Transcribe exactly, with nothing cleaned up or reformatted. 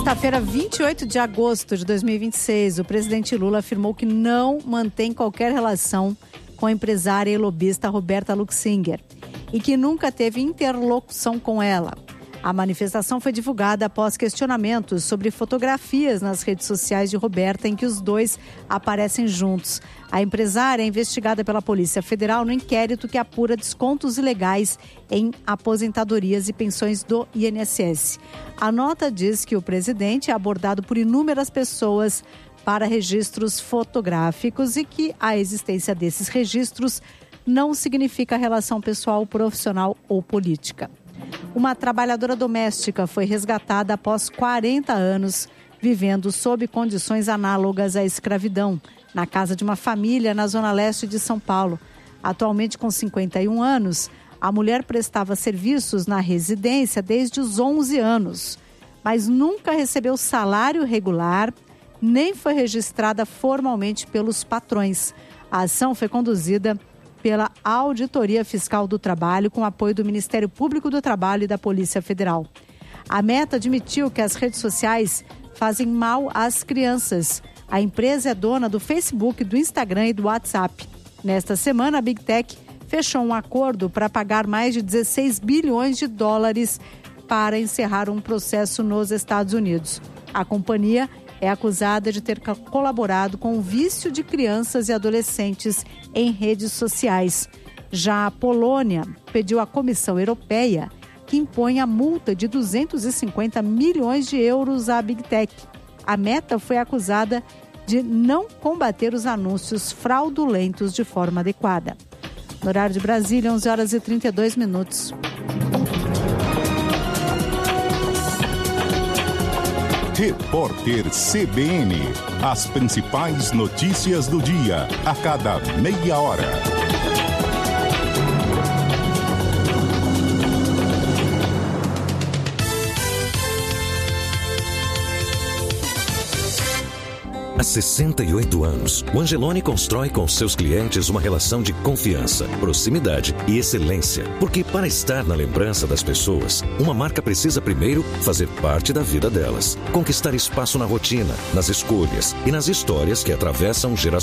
Quinta-feira, vinte e oito de agosto de dois mil e vinte e seis, o presidente Lula afirmou que não mantém qualquer relação com a empresária e lobista Roberta Luxinger e que nunca teve interlocução com ela. A manifestação foi divulgada após questionamentos sobre fotografias nas redes sociais de Roberta em que os dois aparecem juntos. A empresária é investigada pela Polícia Federal no inquérito que apura descontos ilegais em aposentadorias e pensões do I N S S. A nota diz que o presidente é abordado por inúmeras pessoas para registros fotográficos e que a existência desses registros não significa relação pessoal, profissional ou política. Uma trabalhadora doméstica foi resgatada após quarenta anos vivendo sob condições análogas à escravidão, na casa de uma família na zona leste de São Paulo. Atualmente com cinquenta e um anos, a mulher prestava serviços na residência desde os onze anos, mas nunca recebeu salário regular, nem foi registrada formalmente pelos patrões. A ação foi conduzida pela Auditoria Fiscal do Trabalho, com apoio do Ministério Público do Trabalho e da Polícia Federal. A Meta admitiu que as redes sociais fazem mal às crianças. A empresa é dona do Facebook, do Instagram e do WhatsApp. Nesta semana, a Big Tech fechou um acordo para pagar mais de dezesseis bilhões de dólares para encerrar um processo nos Estados Unidos. A companhia é acusada de ter colaborado com o vício de crianças e adolescentes em redes sociais. Já a Polônia pediu à Comissão Europeia que imponha multa de duzentos e cinquenta milhões de euros à Big Tech. A Meta foi acusada de não combater os anúncios fraudulentos de forma adequada. No horário de Brasília, onze horas e trinta e dois minutos. Repórter C B N. As principais notícias do dia, a cada meia hora. Há sessenta e oito anos, o Angeloni constrói com seus clientes uma relação de confiança, proximidade e excelência. Porque para estar na lembrança das pessoas, uma marca precisa primeiro fazer parte da vida delas. Conquistar espaço na rotina, nas escolhas e nas histórias que atravessam gerações.